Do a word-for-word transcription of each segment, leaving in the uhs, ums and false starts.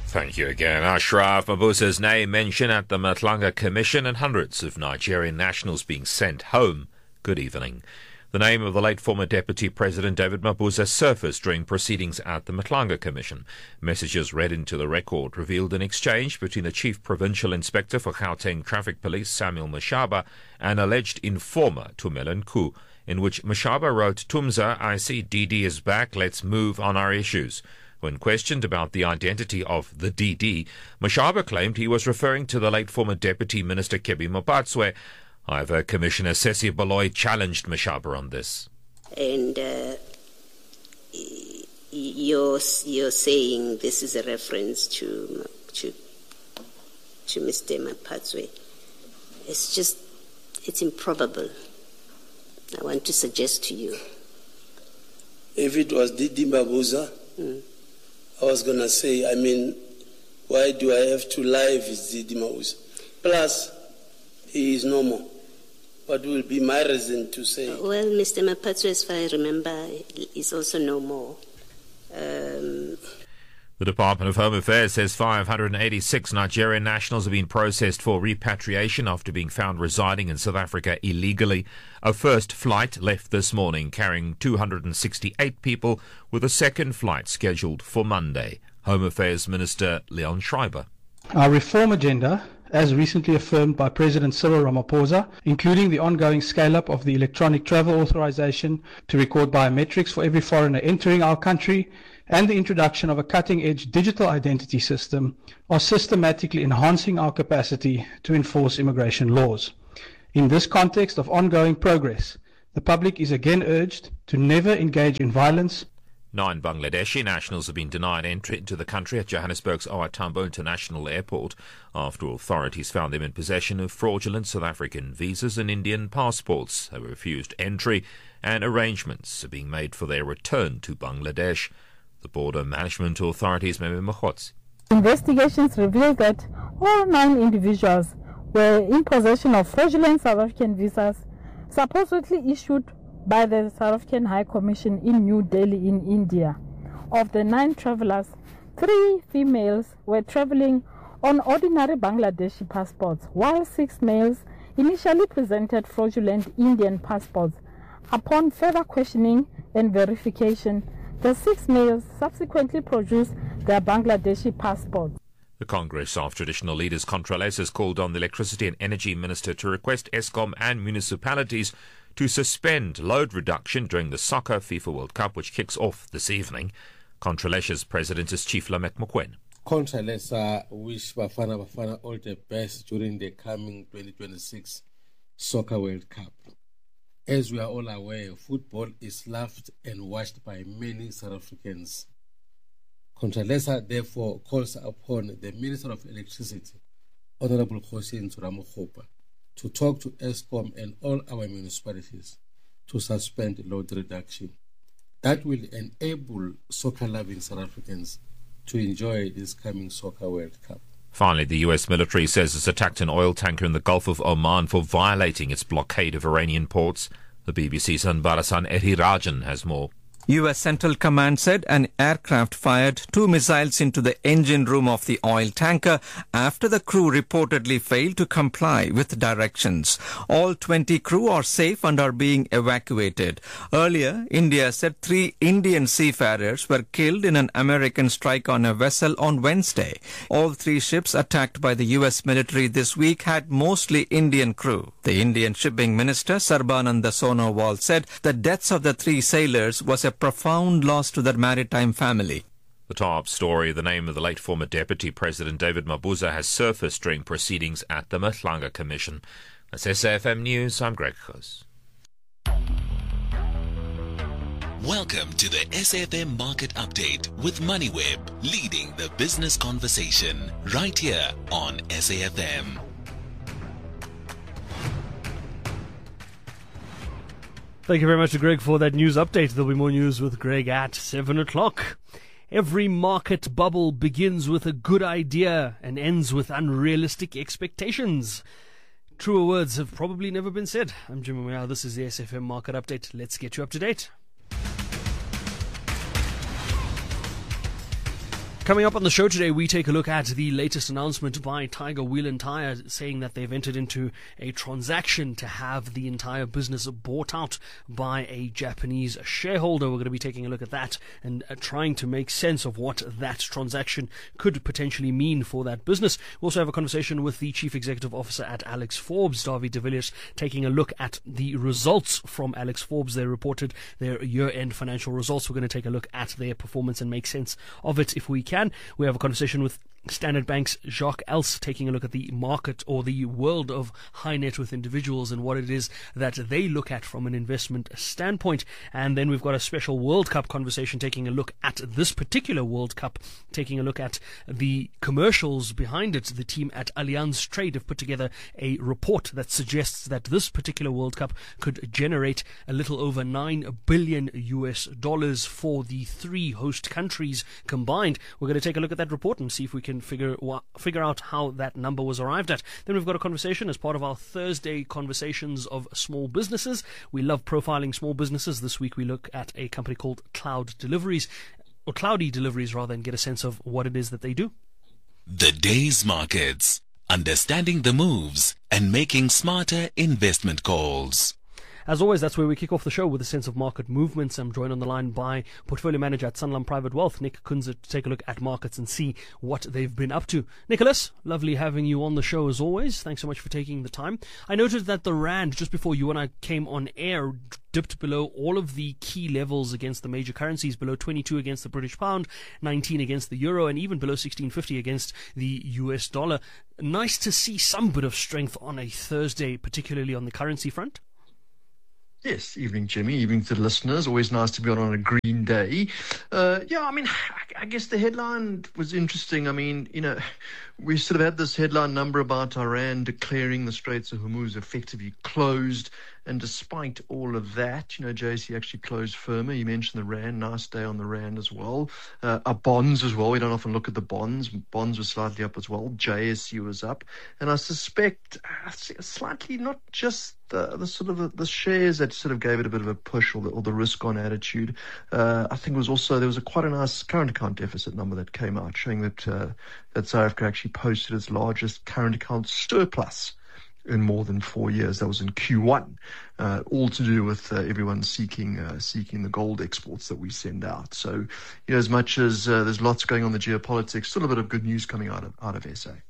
Thank you again. Ashraf Mabuza's name mentioned at the Matlanga Commission and hundreds of Nigerian nationals being sent home. Good evening. The name of the late former Deputy President David Mabuza surfaced during proceedings at the Matlanga Commission. Messages read into the record revealed an exchange between the Chief Provincial Inspector for Gauteng Traffic Police Samuel Mashaba and alleged informer Tumela Nku, in which Mashaba wrote, "Tumza, I see D D is back, let's move on our issues." When questioned about the identity of the D D, Mashaba claimed he was referring to the late former Deputy Minister Kebby Mopatswe. However, Commissioner Sesi Baloy challenged Mashaba on this. And uh, you're, you're saying this is a reference to to, to Mister Mopatswe. It's just, it's improbable. I want to suggest to you. If it was Didi Mabuza, mm. I was going to say, I mean, why do I have to lie if it's Didi Mabuza? Plus, he is no more. What will be my reason to say? Well, Mister Mopatswe, as far as I remember, is also no more. Um, the Department of Home Affairs says five hundred eighty-six Nigerian nationals have been processed for repatriation after being found residing in South Africa illegally. A first flight left this morning carrying two hundred sixty-eight people, with a second flight scheduled for Monday. Home Affairs Minister Leon Schreiber. Our reform agenda, as recently affirmed by President Cyril Ramaphosa, including the ongoing scale-up of the electronic travel authorization to record biometrics for every foreigner entering our country, and the introduction of a cutting-edge digital identity system, are systematically enhancing our capacity to enforce immigration laws. In this context of ongoing progress, the public is again urged to never engage in violence. Nine Bangladeshi nationals have been denied entry into the country at Johannesburg's O R Tambo International Airport after authorities found them in possession of fraudulent South African visas and Indian passports. They were refused entry and arrangements are being made for their return to Bangladesh. The Border Management Authority's Meme Mokhotsi. Investigations revealed that all nine individuals were in possession of fraudulent South African visas supposedly issued by the South African High Commission in New Delhi in India. Of the nine travelers, three females were traveling on ordinary Bangladeshi passports, while six males initially presented fraudulent Indian passports. Upon further questioning and verification, the six males subsequently produced their Bangladeshi passports. The Congress of Traditional Leaders Contrales has called on the Electricity and Energy Minister to request Eskom and municipalities to suspend load reduction during the Soccer FIFA World Cup, which kicks off this evening. Contrales's president is Chief Lamek Mokoena. Contralesa wish Bafana Bafana all the best during the coming twenty twenty-six Soccer World Cup. As we are all aware, football is loved and watched by many South Africans. Contralesa therefore calls upon the Minister of Electricity, Honorable Hossein Ramokgopa, to talk to Eskom and all our municipalities to suspend load reduction. That will enable soccer-loving South Africans to enjoy this coming Soccer World Cup. Finally, the U S military says it's attacked an oil tanker in the Gulf of Oman for violating its blockade of Iranian ports. The B B C's Anbarasan Ehirajan has more. U S Central Command said an aircraft fired two missiles into the engine room of the oil tanker after the crew reportedly failed to comply with directions. All twenty crew are safe and are being evacuated. Earlier, India said three Indian seafarers were killed in an American strike on a vessel on Wednesday. All three ships attacked by the U S military this week had mostly Indian crew. The Indian Shipping Minister, Sarbananda Sonowal, said the deaths of the three sailors was a profound loss to their maritime family. The top story, the name of the late former Deputy President David Mabuza has surfaced during proceedings at the Matlanga Commission. That's S A F M News, I'm Greg Khos. Welcome to the S A F M Market Update with MoneyWeb, leading the business conversation right here on S A F M. Thank you very much to Greg for that news update. There'll be more news with Greg at seven o'clock. Every market bubble begins with a good idea and ends with unrealistic expectations. Truer words have probably never been said. I'm Jimmy Moyao. This is the S F M Market Update. Let's get you up to date. Coming up on the show today, we take a look at the latest announcement by Tiger Wheel and Tyre saying that they've entered into a transaction to have the entire business bought out by a Japanese shareholder. We're going to be taking a look at that and uh, trying to make sense of what that transaction could potentially mean for that business. We also have a conversation with the Chief Executive Officer at Alex Forbes, Dawie de Villiers, taking a look at the results from Alex Forbes. They reported their year-end financial results. We're going to take a look at their performance and make sense of it if we can. We have a conversation with Standard Bank's Jacques Else, taking a look at the market or the world of high net worth individuals and what it is that they look at from an investment standpoint. And then we've got a special World Cup conversation, taking a look at this particular World Cup, taking a look at the commercials behind it. The team at Allianz Trade have put together a report that suggests that this particular World Cup could generate a little over nine billion U S dollars for the three host countries combined. We're going to take a look at that report and see if we can figure figure out how that number was arrived at. Then we've got a conversation as part of our Thursday conversations of small businesses. We love profiling small businesses. This week we look at a company called Cloud Deliveries, or Cloudy Deliveries rather, and get a sense of what it is that they do. The day's markets, understanding the moves and making smarter investment calls. As always, that's where we kick off the show with a sense of market movements. I'm joined on the line by Portfolio Manager at Sanlam Private Wealth, Nick Kunze, to take a look at markets and see what they've been up to. Nicholas, lovely having you on the show as always. Thanks so much for taking the time. I noted that the Rand, just before you and I came on air, dipped below all of the key levels against the major currencies, below twenty-two against the British pound, nineteen against the euro, and even below sixteen fifty against the U S dollar. Nice to see some bit of strength on a Thursday, particularly on the currency front. Yes, evening, Jimmy. Evening to the listeners. Always nice to be on on a green day. Uh, yeah, I mean, I guess the headline was interesting. I mean, you know, we sort of had this headline number about Iran declaring the Straits of Hormuz effectively closed. And despite all of that, you know, J S E actually closed firmer. You mentioned the Rand, nice day on the Rand as well. Uh, our bonds as well. We don't often look at the bonds. Bonds were slightly up as well. J S E was up. And I suspect uh, slightly not just the, the sort of the, the shares that sort of gave it a bit of a push, or the, or the risk on attitude. Uh, I think it was also, there was a quite a nice current account deficit number that came out showing that, uh, that South Africa actually posted its largest current account surplus in more than four years. That was in Q one, uh, all to do with uh, everyone seeking uh, seeking the gold exports that we send out. So, you know, as much as uh, there's lots going on in the geopolitics, still a bit of good news coming out of out of S A.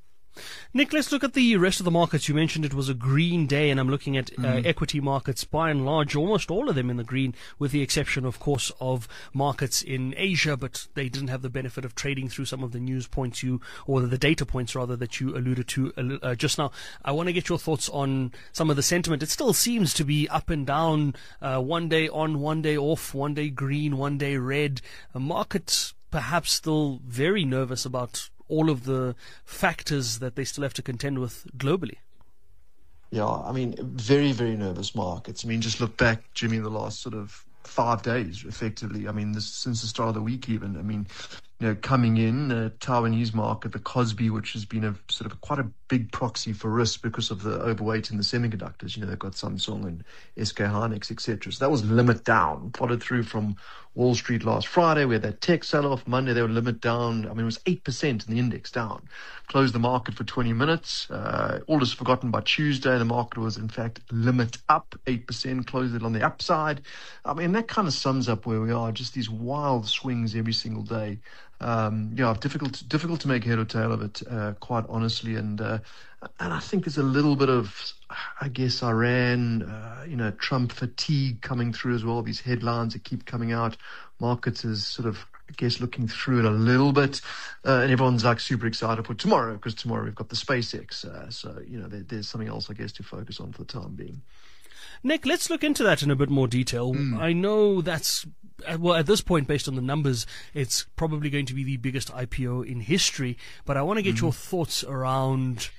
Nick, let's look at the rest of the markets. You mentioned it was a green day, and I'm looking at uh, Mm. equity markets, by and large, almost all of them in the green, with the exception, of course, of markets in Asia, but they didn't have the benefit of trading through some of the news points you, or the data points rather, that you alluded to uh, just now. I want to get your thoughts on some of the sentiment. It still seems to be up and down, uh, one day on, one day off, one day green, one day red. Uh, markets perhaps still very nervous about all of the factors that they still have to contend with globally. Yeah, I mean, very, very nervous markets. I mean, just look back, Jimmy, the last sort of five days, effectively. I mean, this, since the start of the week even. I mean, you know, coming in, uh, Taiwanese market, the Kospi, which has been a sort of quite a big proxy for risk because of the overweight in the semiconductors. You know, they've got Samsung and S K Hynix, et cetera. So that was limit down, followed through from Wall Street last Friday. We had that tech sell-off. Monday, they were limit down. I mean, it was eight percent in the index down. Closed the market for twenty minutes. Uh, all is forgotten by Tuesday. The market was, in fact, limit up eight percent, closed it on the upside. I mean, that kind of sums up where we are, just these wild swings every single day. Um, yeah, difficult, difficult to make head or tail of it, uh, quite honestly. And, uh, and I think there's a little bit of, I guess, Iran, uh, you know, Trump fatigue coming through as well. These headlines that keep coming out. Markets is sort of, I guess, looking through it a little bit. Uh, and everyone's like super excited for tomorrow, because tomorrow we've got the SpaceX. Uh, so, you know, there, there's something else, I guess, to focus on for the time being. Nick, let's look into that in a bit more detail. Mm. I know that's, well, at this point, based on the numbers, it's probably going to be the biggest I P O in history. But I want to get mm. your thoughts around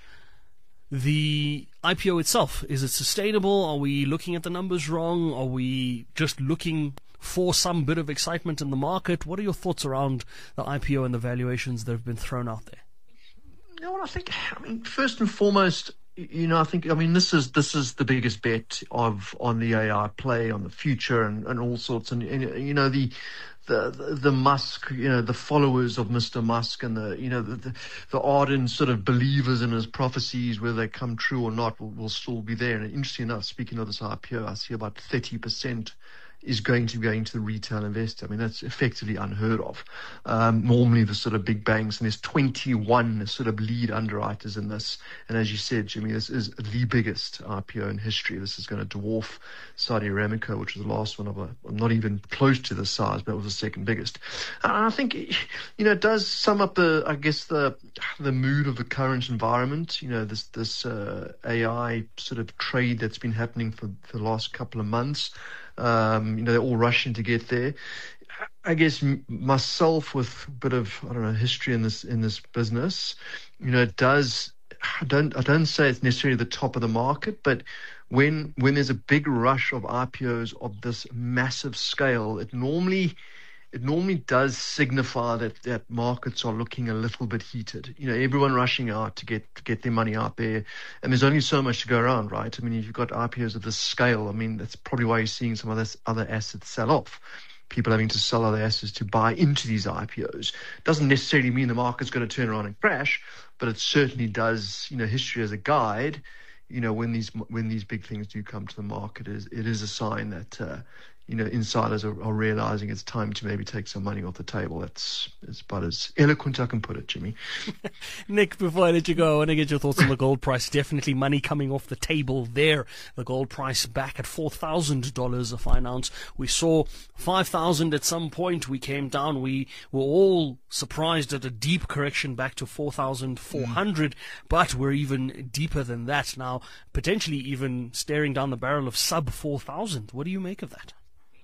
the I P O itself. Is it sustainable? Are we looking at the numbers wrong? Are we just looking for some bit of excitement in the market? What are your thoughts around the I P O and the valuations that have been thrown out there? You know what, I think, I mean, first and foremost, you know, I think, I mean, this is this is the biggest bet of on the A I play, on the future, and, and all sorts. And, and you know, the the, the the Musk, you know, the followers of Mister Musk and the, you know, the, the, the ardent sort of believers in his prophecies, whether they come true or not, will, will still be there. And interesting enough, speaking of this I P O, I see about thirty percent is going to be going to the retail investor. I mean, that's effectively unheard of. Um, normally the sort of big banks, and there's twenty-one sort of lead underwriters in this. And as you said, Jimmy, this is the biggest I P O in history. This is going to dwarf Saudi Aramco, which was the last one of a, not even close to the size, but it was the second biggest. And I think, you know, it does sum up the, I guess, the the mood of the current environment. You know, this, this uh, A I sort of trade that's been happening for, for the last couple of months. Um, you know, they're all rushing to get there. I guess m- myself, with a bit of, I don't know, history in this in this business, you know, it does. I don't I don't say it's necessarily the top of the market, but when when there's a big rush of I P Os of this massive scale, it normally it normally does signify that, that markets are looking a little bit heated. You know, everyone rushing out to get to get their money out there, and there's only so much to go around, right? I mean, if you've got I P Os of this scale, I mean, that's probably why you're seeing some of this other assets sell off. People having to sell other assets to buy into these I P Os. Doesn't necessarily mean the market's going to turn around and crash, but it certainly does, you know, history as a guide. You know, when these when these big things do come to the market, it is, it is a sign that, uh, you know, insiders are, are realizing it's time to maybe take some money off the table. That's, that's about as eloquent I can put it, Jimmy. Nick, before I let you go, I want to get your thoughts on the gold price. Definitely money coming off the table there. The gold price back at four thousand dollars a fine ounce. We saw five thousand dollars at some point. We came down. We were all surprised at a deep correction back to four thousand four hundred dollars, mm. but we're even deeper than that now, potentially even staring down the barrel of sub four thousand. What do you make of that?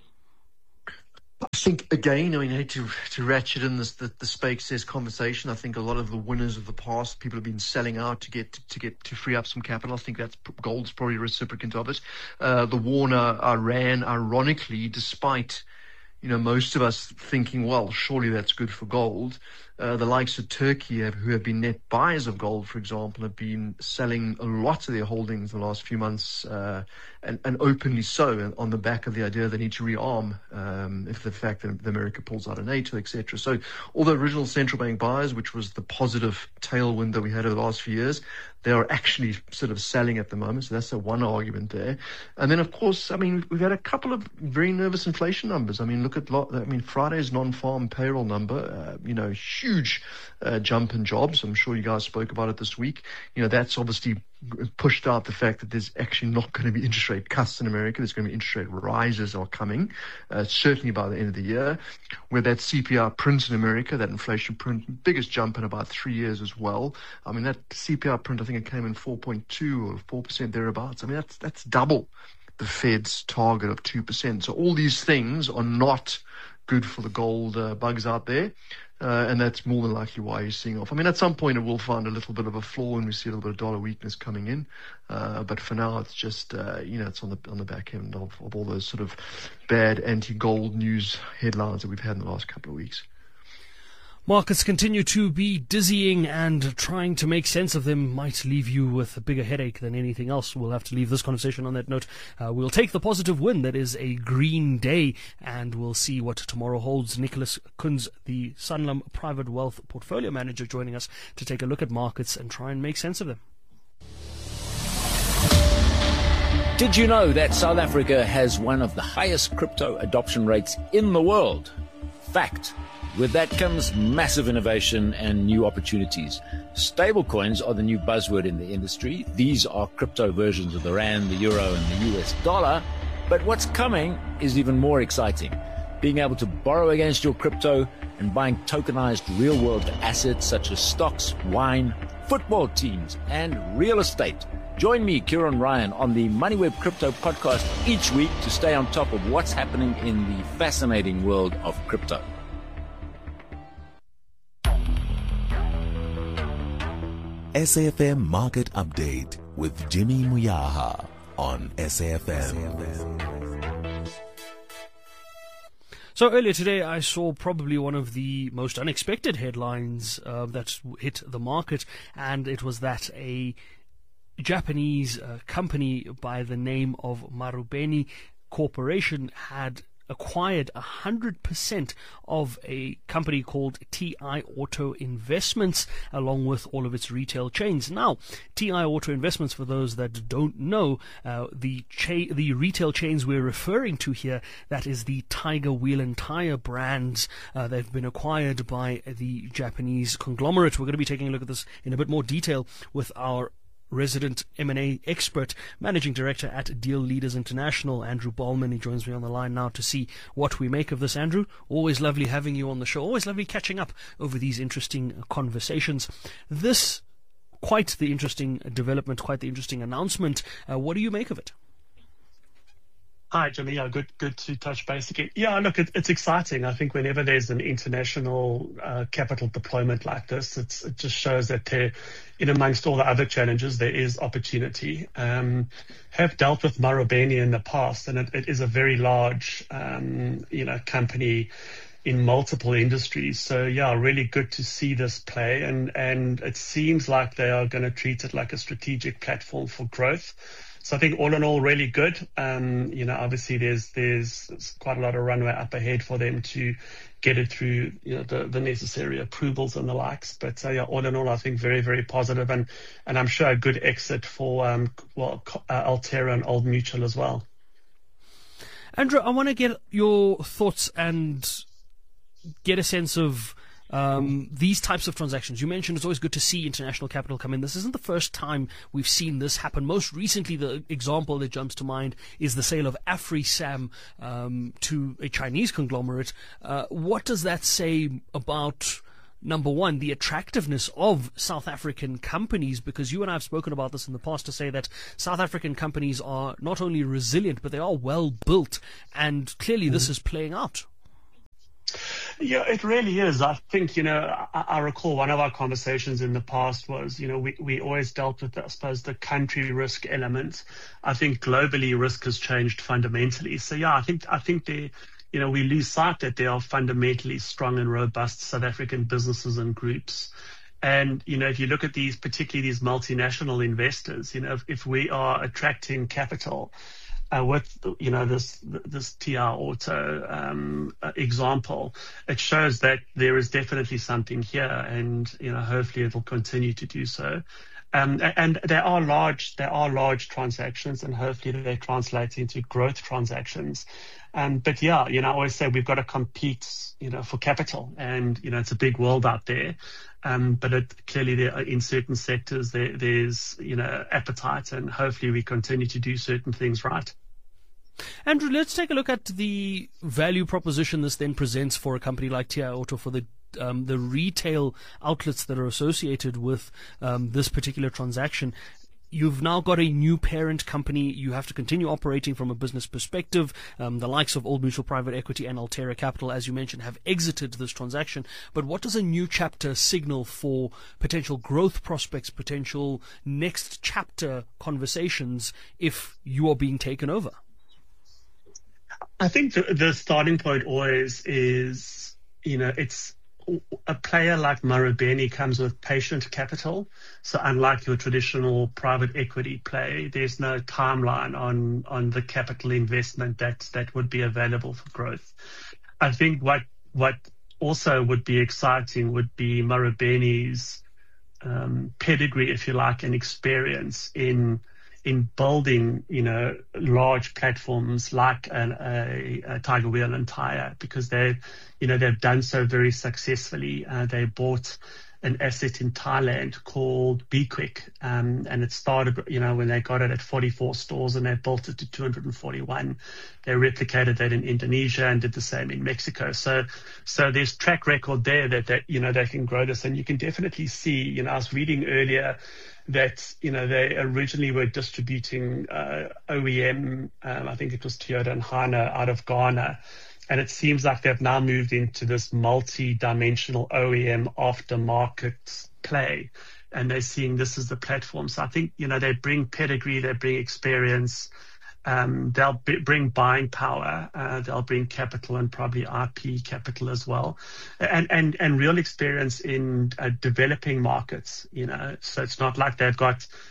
I think, again, I mean, I hate to, to ratchet in this, the, the Spake Says conversation. I think a lot of the winners of the past, people have been selling out to get to get to free up some capital. I think that's gold's probably a reciprocant of it. Uh, the war in Iran, ironically, despite, you know, most of us thinking, well, surely that's good for gold. Uh, the likes of Turkey, have, who have been net buyers of gold, for example, have been selling a lot of their holdings in the last few months, uh, and, and openly so, on the back of the idea they need to rearm, um, if the fact that America pulls out of NATO, et cetera. So all the original central bank buyers, which was the positive tailwind that we had over the last few years, they are actually sort of selling at the moment. So that's the one argument there. And then, of course, I mean, we've had a couple of very nervous inflation numbers. I mean, look at, I mean, Friday's non-farm payroll number, uh, you know, huge Huge uh, jump in jobs. I'm sure you guys spoke about it this week. You know, that's obviously pushed out the fact that there's actually not going to be interest rate cuts in America. There's going to be interest rate rises are coming, uh, certainly by the end of the year. Where that C P I print in America, that inflation print, biggest jump in about three years as well. I mean, that C P I print, I think it came in four point two or four percent thereabouts. I mean, that's that's double the Fed's target of two percent. So all these things are not good for the gold uh, bugs out there. Uh, and that's more than likely why you're seeing off. I mean, at some point it will find a little bit of a flaw when we see a little bit of dollar weakness coming in. Uh, but for now, it's just, uh, you know, it's on the on the back end of, of all those sort of bad anti-gold news headlines that we've had in the last couple of weeks. Markets continue to be dizzying, and trying to make sense of them might leave you with a bigger headache than anything else. We'll have to leave this conversation on that note. Uh, we'll take the positive win that is a green day, and we'll see what tomorrow holds. Nicholas Kunz, the Sanlam Private Wealth Portfolio Manager, joining us to take a look at markets and try and make sense of them. Did you know that South Africa has one of the highest crypto adoption rates in the world? Fact. With that comes massive innovation and new opportunities. Stablecoins are the new buzzword in the industry. These are crypto versions of the rand, the euro, and the U S dollar. But what's coming is even more exciting. Being able to borrow against your crypto and buying tokenized real-world assets such as stocks, wine, football teams, and real estate. Join me, Kieran Ryan, on the MoneyWeb Crypto Podcast each week to stay on top of what's happening in the fascinating world of crypto. S A F M Market Update with Jimmy Muyaha on S A F M. So earlier today, I saw probably one of the most unexpected headlines uh, that hit the market, and it was that a Japanese uh, company by the name of Marubeni Corporation had acquired one hundred percent of a company called T I Auto Investments, along with all of its retail chains. Now, T I Auto Investments, for those that don't know, uh, the cha- the retail chains we're referring to here, that is the Tiger Wheel and Tire brands. Uh, they've been acquired by the Japanese conglomerate. We're going to be taking a look at this in a bit more detail with our resident M and A expert, managing director at Deal Leaders International, Andrew Ballman. He joins me on the line now to see what we make of this. Andrew, always lovely having you on the show. Always lovely catching up over these interesting conversations. This, quite the interesting development, quite the interesting announcement. Uh, what do you make of it? Hi, Jimmy. Yeah, good, good to touch base again. Yeah, look, it, it's exciting. I think whenever there's an international uh, capital deployment like this, it's, it just shows that there, in amongst all the other challenges, there is opportunity. Um, have dealt with Marubeni in the past, and it, it is a very large, um, you know, company in multiple industries. So yeah, really good to see this play, and and it seems like they are going to treat it like a strategic platform for growth. So I think all in all, really good. Um, you know, obviously there's there's quite a lot of runway up ahead for them to get it through, you know, the, the necessary approvals and the likes. But uh, yeah, all in all, I think very, very positive, and and I'm sure a good exit for um well uh, Altera and Old Mutual as well. Andrew, I want to get your thoughts and get a sense of Um, these types of transactions. You mentioned it's always good to see international capital come in. This isn't the first time we've seen this happen. Most recently, the example that jumps to mind is the sale of AfriSam um, to a Chinese conglomerate. Uh, what does that say about, number one, the attractiveness of South African companies? Because you and I have spoken about this in the past, to say that South African companies are not only resilient, but they are well built, and clearly mm-hmm. this is playing out. Yeah, it really is. I think, you know, I, I recall one of our conversations in the past was, you know, we, we always dealt with, I suppose, the country risk element. I think globally risk has changed fundamentally. So, yeah, I think I think they, you know, we lose sight that there are fundamentally strong and robust South African businesses and groups. And, you know, if you look at these, particularly these multinational investors, you know, if, if we are attracting capital, Uh, with, you know, this this T I Auto um, example, it shows that there is definitely something here, and, you know, hopefully it will continue to do so. Um, and there are large there are large transactions, and hopefully they translate into growth transactions. Um, but yeah, you know, I always say we've got to compete, you know, for capital, and, you know, it's a big world out there. Um, but it, clearly, there are, in certain sectors, there, there's, you know, appetite, and hopefully we continue to do certain things right. Andrew, let's take a look at the value proposition this then presents for a company like T I Auto, for the um, the retail outlets that are associated with um, this particular transaction. You've now got a new parent company. You have to continue operating from a business perspective. Um, the likes of Old Mutual Private Equity and Altera Capital, as you mentioned, have exited this transaction. But what does a new chapter signal for potential growth prospects, potential next chapter conversations if you are being taken over? I think the, the starting point always is, you know, it's a player like Marubeni comes with patient capital. So unlike your traditional private equity play, there's no timeline on, on the capital investment that, that would be available for growth. I think what what also would be exciting would be Marubeni's um, pedigree, if you like, and experience in in building, you know, large platforms like an, a, a Tiger Wheel and Tire, because they, you know, they've done so very successfully. Uh, they bought an asset in Thailand called BeQuick, um, and it started, you know, when they got it at forty-four stores, and they built it to two hundred forty-one. They replicated that in Indonesia and did the same in Mexico. So, so there's track record there that, that, you know, they can grow this, and you can definitely see, you know, I was reading earlier that, you know, they originally were distributing uh, O E M, um, I think it was Toyota and Hana, out of Ghana. And it seems like they've now moved into this multi-dimensional O E M aftermarket play, and they're seeing this as the platform. So I think, you know, they bring pedigree, they bring experience, um, they'll b- bring buying power, uh, they'll bring capital and probably I P capital as well, and and and real experience in uh, developing markets. You know, so it's not like they've got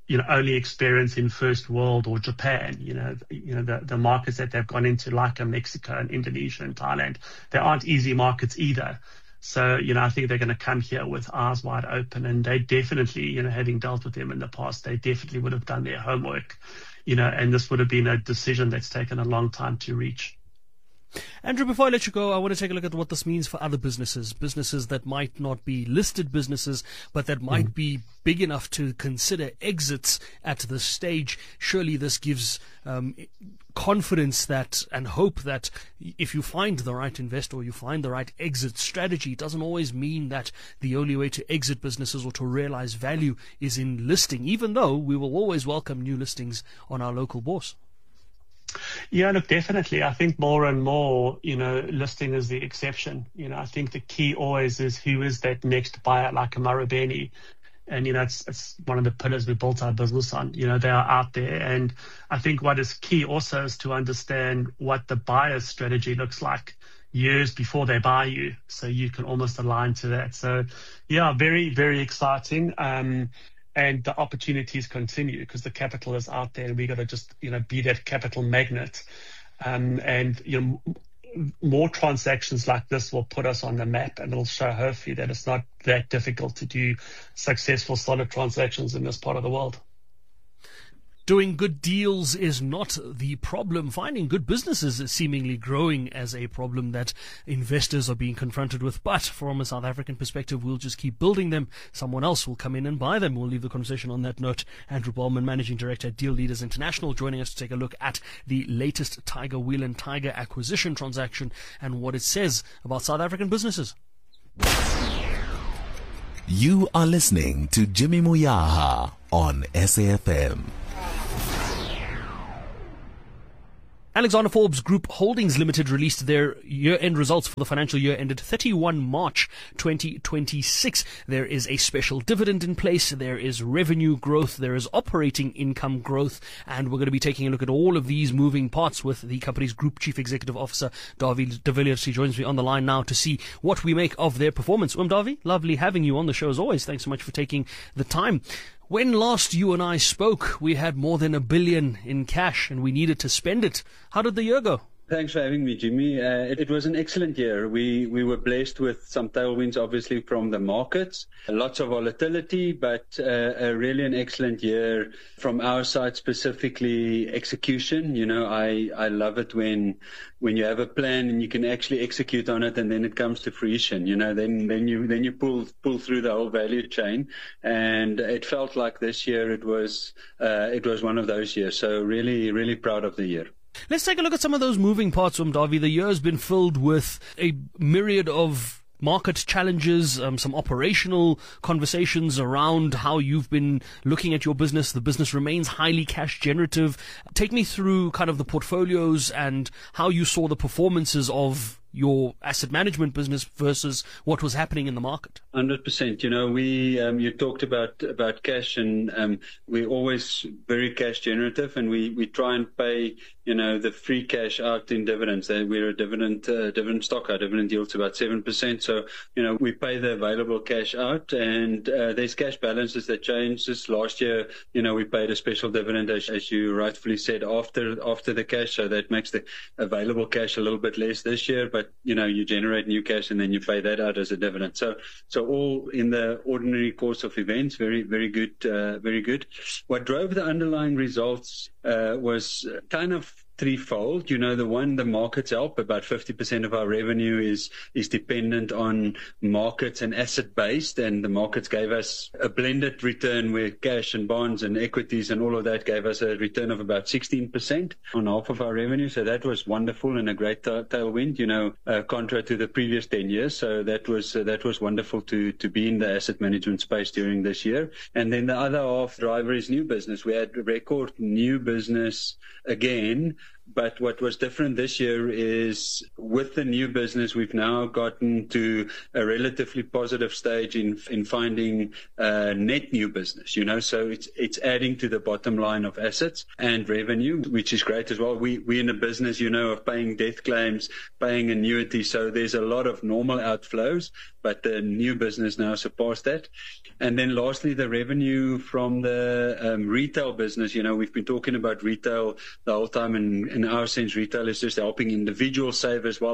you know, only experience in first world or Japan. You know, you know the, the markets that they've gone into, like a Mexico and Indonesia and Thailand, they aren't easy markets either. So, you know, I think they're going to come here with eyes wide open, and they definitely, you know, having dealt with them in the past, they definitely would have done their homework, you know, and this would have been a decision that's taken a long time to reach. Andrew, before I let you go, I want to take a look at what this means for other businesses, businesses that might not be listed businesses, but that might mm. be big enough to consider exits at this stage. Surely this gives um, confidence that and hope that if you find the right investor or you find the right exit strategy, it doesn't always mean that the only way to exit businesses or to realize value is in listing, even though we will always welcome new listings on our local bourse. Yeah, look, definitely. I think more and more, you know, listing is the exception. You know, I think the key always is who is that next buyer, like a Marubeni. And, you know, it's, it's one of the pillars we built our business on. You know, they are out there. And I think what is key also is to understand what the buyer's strategy looks like years before they buy you. So you can almost align to that. So, yeah, very, very exciting. Um, And the opportunities continue because the capital is out there, and we got to just, you know, be that capital magnet. Um, and, you know, more transactions like this will put us on the map, and it'll show hopefully that it's not that difficult to do successful, solid transactions in this part of the world. Doing good deals is not the problem. Finding good businesses is seemingly growing as a problem that investors are being confronted with. But from a South African perspective, we'll just keep building them. Someone else will come in and buy them. We'll leave the conversation on that note. Andrew Bowman, Managing Director at Deal Leaders International, joining us to take a look at the latest Tiger Wheel and Tiger acquisition transaction and what it says about South African businesses. You are listening to Jimmy Moyaha on S A F M. Alexander Forbes Group Holdings Limited released their year-end results for the financial year ended thirty-first of March twenty twenty-six. There is a special dividend in place, there is revenue growth, there is operating income growth, and we're going to be taking a look at all of these moving parts with the company's Group Chief Executive Officer, Dawie de Villiers. He joins me on the line now to see what we make of their performance. Um, Dawie, lovely having you on the show as always. Thanks so much for taking the time. When last you and I spoke, we had more than a billion in cash and we needed to spend it. How did the year go? Thanks for having me, Jimmy. Uh, it, it was an excellent year. We we were blessed with some tailwinds, obviously, from the markets. Lots of volatility, but uh, a really an excellent year from our side, specifically execution. You know, I, I love it when when you have a plan and you can actually execute on it, and then it comes to fruition. You know, then then you then you pull pull through the whole value chain, and it felt like this year it was uh, it was one of those years. So really really proud of the year. Let's take a look at some of those moving parts, um, Dawie. The year has been filled with a myriad of market challenges, um, some operational conversations around how you've been looking at your business. The business remains highly cash generative. Take me through kind of the portfolios and how you saw the performances of your asset management business versus what was happening in the market. one hundred percent. You know, we um, you talked about about cash, and um, we're always very cash generative, and we, we try and pay, you know, the free cash out in dividends. We're a dividend uh, dividend stock. Our dividend yield's about seven percent. So, you know, we pay the available cash out, and uh, there's cash balances that change. This last year, you know, we paid a special dividend, as, as you rightfully said, after after the cash. So that makes the available cash a little bit less this year, but you know, you generate new cash and then you pay that out as a dividend. So, so all in the ordinary course of events, very, very good, uh, very good. What drove the underlying results uh, was kind of threefold. You know, the one, the markets help. About fifty percent of our revenue is is dependent on markets and asset based, and the markets gave us a blended return where cash and bonds and equities and all of that gave us a return of about sixteen percent on half of our revenue. So that was wonderful and a great ta- tailwind, you know, uh, contrary to the previous ten years. So that was uh, that was wonderful to to be in the asset management space during this year. And then the other half driver is new business. We had record new business again. But what was different this year is with the new business, we've now gotten to a relatively positive stage in in finding uh, net new business, you know, so it's it's adding to the bottom line of assets and revenue, which is great as well. We, we're in a business, you know, of paying death claims, paying annuities, so there's a lot of normal outflows, but the new business now surpassed that. And then lastly, the revenue from the um, retail business, you know, we've been talking about retail the whole time, and in our sense, retail is just helping individuals save as well